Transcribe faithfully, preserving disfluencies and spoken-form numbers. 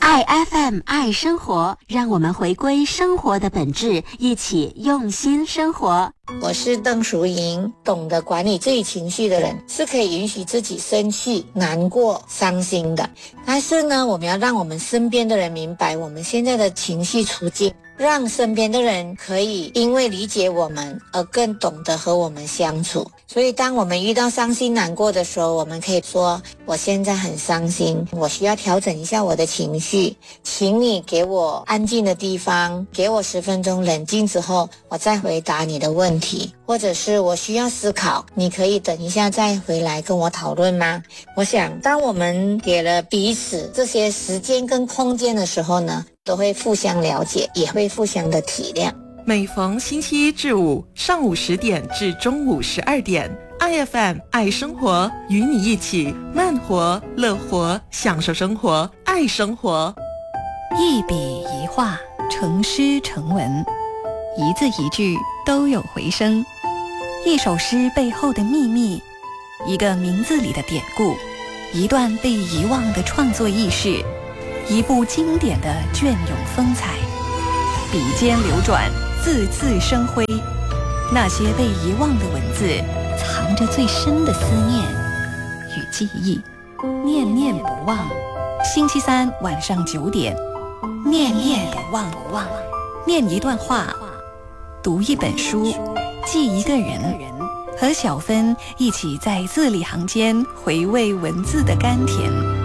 爱 F M 爱生活，让我们回归生活的本质，一起用心生活。 我是邓淑莹，懂得管理自己情绪的人是可以允许自己生气、难过、伤心的。但是呢，我们要让我们身边的人明白我们现在的情绪处境，让身边的人可以因为理解我们而更懂得和我们相处。所以当我们遇到伤心难过的时候，我们可以说，我现在很伤心，我需要调整一下我的情绪，请你给我安静的地方，给我十分钟冷静之后，我再回答你的问题。或者是我需要思考，你可以等一下再回来跟我讨论吗？我想当我们给了彼此这些时间跟空间的时候呢，都会互相了解，也会互相的体谅。 每逢星期一至五上午十点至中午十二点， I F M 爱生活，与你一起慢活乐活，享受生活，爱生活。 一笔一画，成诗成文，一字一句都有回声。一首诗背后的秘密，一个名字里的典故，一段被遗忘的创作轶事，一部经典的隽永风采。笔尖流转，字字生辉，那些被遗忘的文字，藏着最深的思念与记忆，念念不忘。星期三晚上九点，念念不忘，念一段话，读一本书，记一个人，和小芬一起在字里行间回味文字的甘甜。